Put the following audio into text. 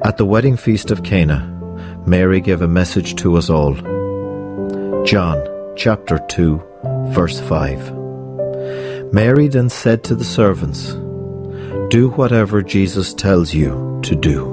At the wedding feast of Cana, Mary gave a message to us all. John chapter 2, verse 5. Mary then said to the servants, "Do whatever Jesus tells you to do."